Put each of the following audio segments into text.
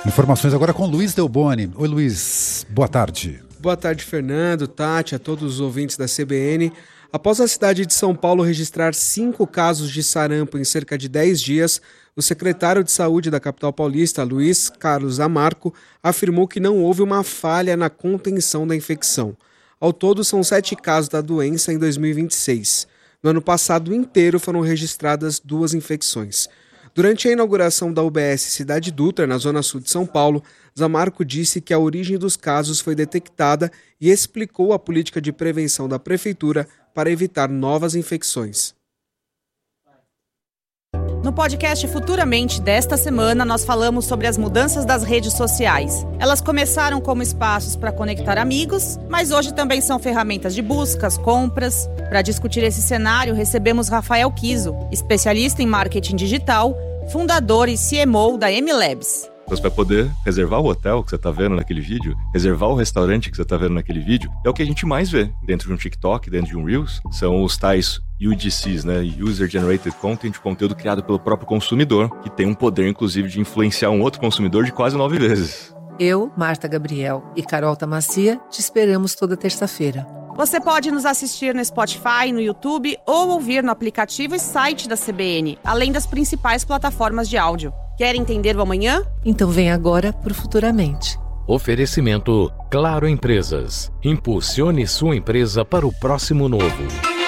Informações agora com Luiz Delboni. Oi, Luiz. Boa tarde. Boa tarde, Fernando, Tati, a todos os ouvintes da CBN. Após a cidade de São Paulo registrar 5 casos de sarampo em cerca de 10 dias, o secretário de Saúde da capital paulista, Luiz Carlos Zamarco, afirmou que não houve uma falha na contenção da infecção. Ao todo, são 7 casos da doença em 2026. No ano passado inteiro foram registradas 2 infecções. Durante a inauguração da UBS Cidade Dutra, na zona sul de São Paulo, Zamarco disse que a origem dos casos foi detectada e explicou a política de prevenção da prefeitura para evitar novas infecções. No podcast Futuramente desta semana, nós falamos sobre as mudanças das redes sociais. Elas começaram como espaços para conectar amigos, mas hoje também são ferramentas de buscas, compras. Para discutir esse cenário, recebemos Rafael Kiso, especialista em marketing digital, fundador e CMO da M-Labs. Você vai poder reservar o hotel que você está vendo naquele vídeo, reservar o restaurante que você está vendo naquele vídeo. É o que a gente mais vê dentro de um TikTok, dentro de um Reels. São os tais UGCs, né? User Generated Content, conteúdo criado pelo próprio consumidor, que tem um poder, inclusive, de influenciar um outro consumidor de quase 9 vezes. Eu, Marta Gabriel e Carol Tamacia te esperamos toda terça-feira. Você pode nos assistir no Spotify, no YouTube ou ouvir no aplicativo e site da CBN, além das principais plataformas de áudio. Quer entender o amanhã? Então vem agora pro Futuramente. Oferecimento Claro Empresas. Impulsione sua empresa para o próximo novo.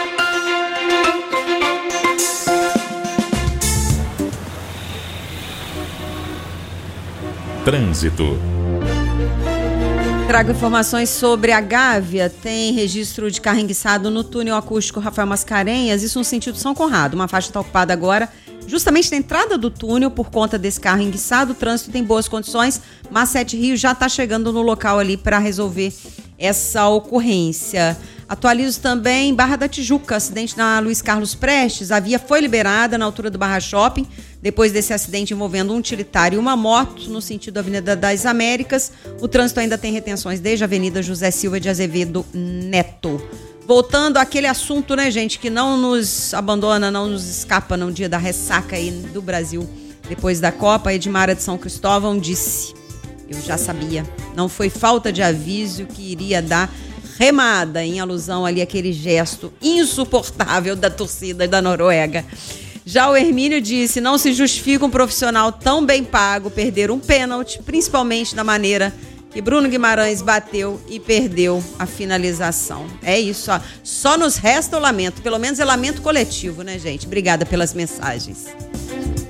Trânsito. Trago informações sobre a Gávea. Tem registro de carro enguiçado no túnel acústico Rafael Mascarenhas, isso no sentido São Conrado. Uma faixa está ocupada agora justamente na entrada do túnel por conta desse carro enguiçado. O trânsito tem boas condições, mas 7 Rio já está chegando no local ali para resolver essa ocorrência. Atualizo também Barra da Tijuca, acidente na Luiz Carlos Prestes. A via foi liberada na altura do Barra Shopping, depois desse acidente envolvendo um utilitário e uma moto, no sentido da Avenida das Américas. O trânsito ainda tem retenções desde a Avenida José Silva de Azevedo Neto. Voltando àquele assunto, né, gente, que não nos abandona, não nos escapa no dia da ressaca aí do Brasil. Depois da Copa, Edmara de São Cristóvão disse: eu já sabia, não foi falta de aviso que iria dar remada, em alusão ali àquele gesto insuportável da torcida da Noruega. Já o Hermínio disse: não se justifica um profissional tão bem pago perder um pênalti, principalmente da maneira que Bruno Guimarães bateu e perdeu a finalização. É isso, ó. Só nos resta o lamento, pelo menos é lamento coletivo, né, gente? Obrigada pelas mensagens.